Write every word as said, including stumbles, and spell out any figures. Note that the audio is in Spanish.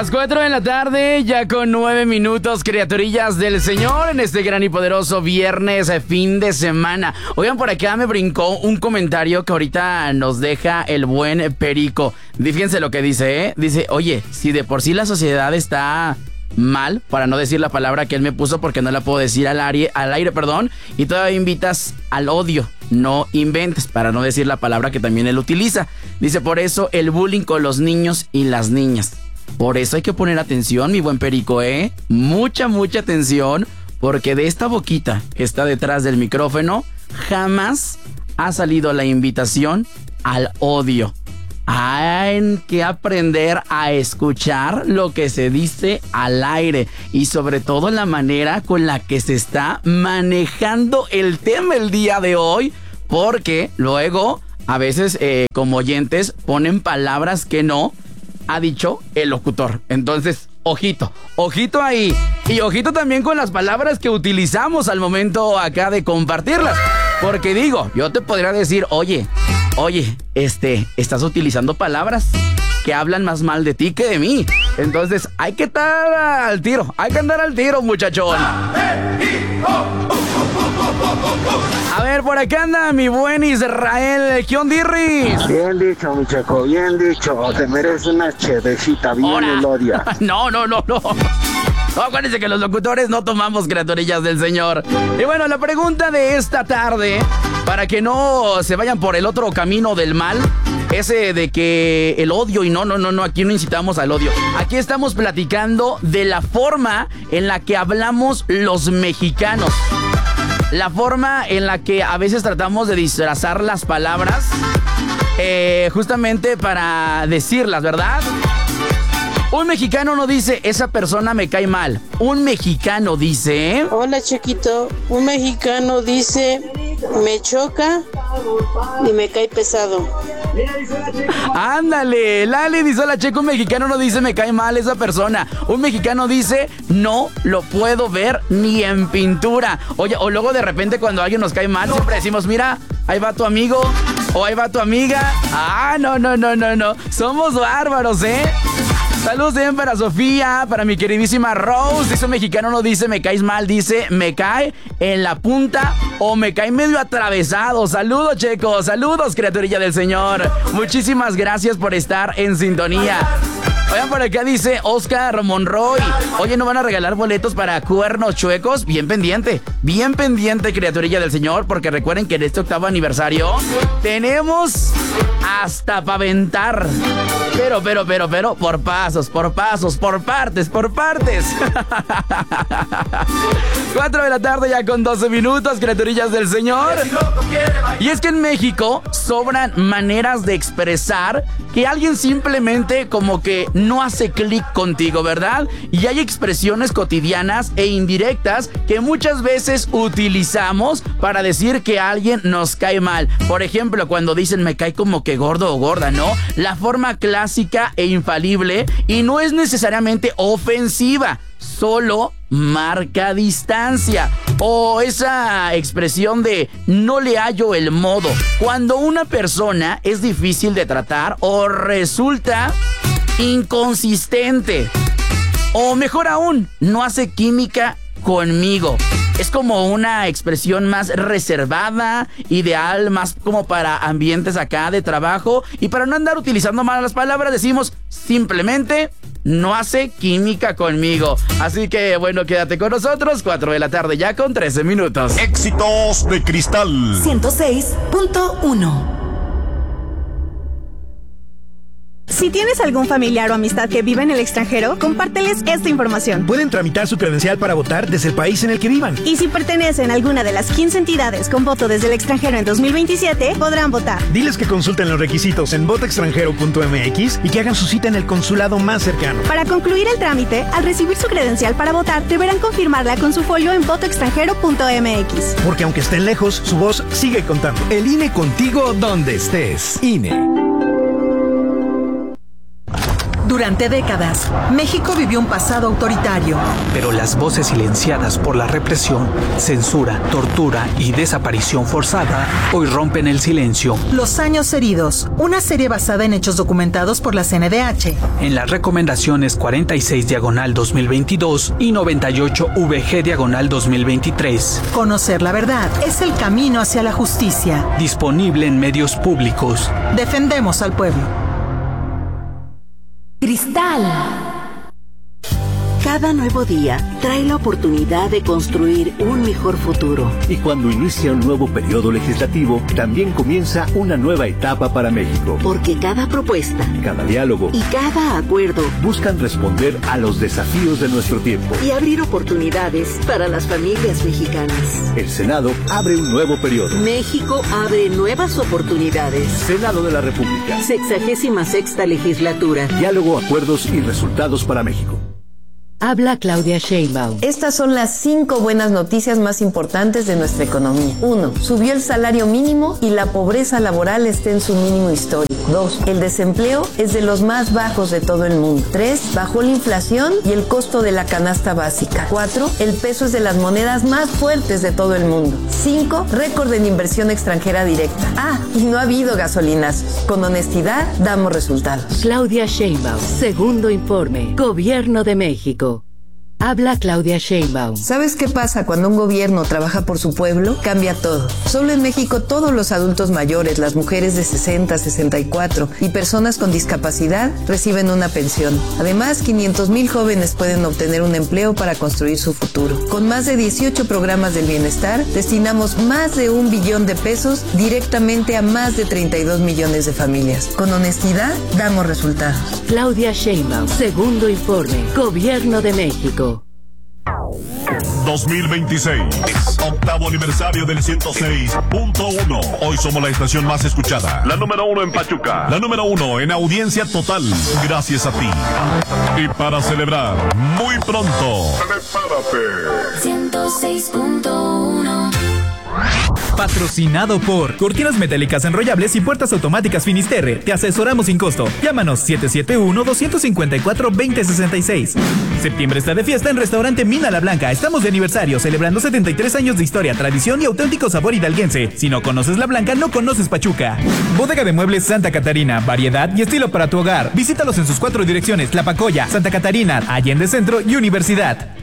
Las cuatro de la tarde, ya con nueve minutos, criaturillas del Señor, en este gran y poderoso viernes, fin de semana. Oigan, por acá me brincó un comentario que ahorita nos deja el buen Perico. Fíjense lo que dice, ¿eh? Dice, oye, si de por sí la sociedad está mal, para no decir la palabra que él me puso porque no la puedo decir al aire, al aire, perdón, y todavía invitas al odio, no inventes, para no decir la palabra que también él utiliza. Dice, por eso el bullying con los niños y las niñas. Por eso hay que poner atención, mi buen Perico, ¿eh? Mucha, mucha atención, porque de esta boquita que está detrás del micrófono jamás ha salido la invitación al odio. Hay que aprender a escuchar lo que se dice al aire y sobre todo la manera con la que se está manejando el tema el día de hoy, porque luego a veces eh, como oyentes ponen palabras que no ha dicho el locutor. Entonces, ojito, ojito ahí. Y ojito también con las palabras que utilizamos al momento acá de compartirlas. Porque digo, yo te podría decir, oye, oye, este, estás utilizando palabras que hablan más mal de ti que de mí. Entonces, hay que estar al tiro, hay que andar al tiro, muchachón. A ver, por acá anda mi buen Israel. ¿Qué ondirris? Bien dicho, mi Checo, bien dicho. Te mereces una chevecita bien Elodia. No, no, no, no. No, acuérdense que los locutores no tomamos criaturillas del Señor. Y bueno, la pregunta de esta tarde, para que no se vayan por el otro camino del mal, ese de que el odio, y no, no, no, no, aquí no incitamos al odio. Aquí estamos platicando de la forma en la que hablamos los mexicanos. La forma en la que a veces tratamos de disfrazar las palabras eh, justamente para decirlas, ¿verdad? Un mexicano no dice, esa persona me cae mal. Un mexicano dice... Hola, Chiquito. Un mexicano dice, me choca y me cae pesado. Ándale, Lali dice, hola, Checo. Un mexicano no dice, me cae mal esa persona. Un mexicano dice, no lo puedo ver ni en pintura. Oye, o luego de repente cuando alguien nos cae mal, siempre decimos, mira, ahí va tu amigo o ahí va tu amiga. Ah, no, no, no, no, no. Somos bárbaros, ¿eh? Saludos también para Sofía, para mi queridísima Rose. Dice, un mexicano no dice, me caes mal, dice, me cae en la punta o me cae medio atravesado. Saludos, Checo, saludos, criaturilla del Señor. Muchísimas gracias por estar en sintonía. Oigan, por acá dice Oscar Monroy, oye, ¿no van a regalar boletos para Cuernos Chuecos? Bien pendiente, bien pendiente, criaturilla del Señor, porque recuerden que en este octavo aniversario tenemos hasta para aventar. Pero, pero, pero, pero, por pasos, por pasos, por partes, por partes. Cuatro de la tarde ya con doce minutos, criaturillas del Señor. Y es que en México sobran maneras de expresar que alguien simplemente como que no hace clic contigo, ¿verdad? Y hay expresiones cotidianas e indirectas que muchas veces utilizamos para decir que alguien nos cae mal. Por ejemplo, cuando dicen me cae como que gordo o gorda, ¿no? La forma clásica e infalible y no es necesariamente ofensiva, solo marca distancia. O esa expresión de no le hallo el modo, cuando una persona es difícil de tratar o resulta inconsistente, o mejor aún, no hace química conmigo. Es como una expresión más reservada, ideal, más como para ambientes acá de trabajo. Y para no andar utilizando malas palabras, decimos simplemente no hace química conmigo. Así que bueno, quédate con nosotros, cuatro de la tarde ya con trece minutos. Éxitos de Cristal ciento seis punto uno. Si tienes algún familiar o amistad que vive en el extranjero, compárteles esta información. Pueden tramitar su credencial para votar desde el país en el que vivan. Y si pertenecen a alguna de las quince entidades con voto desde el extranjero en dos mil veintisiete, podrán votar. Diles que consulten los requisitos en voto extranjero punto m x y que hagan su cita en el consulado más cercano. Para concluir el trámite, al recibir su credencial para votar, deberán confirmarla con su folio en voto extranjero punto m x. Porque aunque estén lejos, su voz sigue contando. El I N E contigo donde estés. I N E. Durante décadas, México vivió un pasado autoritario. Pero las voces silenciadas por la represión, censura, tortura y desaparición forzada hoy rompen el silencio. Los años heridos, una serie basada en hechos documentados por la C N D H. En las recomendaciones cuarenta y seis diagonal dos mil veintidós y noventa y ocho V G diagonal dos mil veintitrés. Conocer la verdad es el camino hacia la justicia. Disponible en medios públicos. Defendemos al pueblo. Cristal. Cada nuevo día trae la oportunidad de construir un mejor futuro. Y cuando inicia un nuevo periodo legislativo, también comienza una nueva etapa para México. Porque cada propuesta, cada diálogo y cada acuerdo buscan responder a los desafíos de nuestro tiempo y abrir oportunidades para las familias mexicanas. El Senado abre un nuevo periodo. México abre nuevas oportunidades. Senado de la República. Sexagésima sexta legislatura. Diálogo, acuerdos y resultados para México. Habla Claudia Sheinbaum. Estas son las cinco buenas noticias más importantes de nuestra economía. Uno, subió el salario mínimo y la pobreza laboral está en su mínimo histórico. Dos, el desempleo es de los más bajos de todo el mundo. Tres, bajó la inflación y el costo de la canasta básica. Cuatro, el peso es de las monedas más fuertes de todo el mundo. Cinco, récord en inversión extranjera directa. Ah, y no ha habido gasolinazos. Con honestidad, damos resultados. Claudia Sheinbaum, segundo informe, Gobierno de México. Habla Claudia Sheinbaum. ¿Sabes qué pasa cuando un gobierno trabaja por su pueblo? Cambia todo. Solo en México todos los adultos mayores, las mujeres de sesenta, sesenta y cuatro y personas con discapacidad reciben una pensión. Además, quinientos mil jóvenes pueden obtener un empleo para construir su futuro. Con más de dieciocho programas del bienestar, destinamos más de un billón de pesos directamente a más de treinta y dos millones de familias. Con honestidad, damos resultados. Claudia Sheinbaum, segundo informe, Gobierno de México. dos mil veintiséis, octavo aniversario del ciento seis punto uno. Hoy somos la estación más escuchada, la número uno en Pachuca, la número uno en audiencia total, gracias a ti. Y para celebrar, muy pronto, prepárate. ciento seis punto uno. Patrocinado por Cortinas Metálicas Enrollables y Puertas Automáticas Finisterre. Te asesoramos sin costo. Llámanos siete siete uno, dos cinco cuatro, dos cero seis seis. Septiembre está de fiesta en Restaurante Mina La Blanca. Estamos de aniversario, celebrando setenta y tres años de historia, tradición y auténtico sabor hidalguense. Si no conoces La Blanca, no conoces Pachuca. Bodega de Muebles Santa Catarina. Variedad y estilo para tu hogar. Visítalos en sus cuatro direcciones: Tlapacoya, Santa Catarina, Allende Centro y Universidad.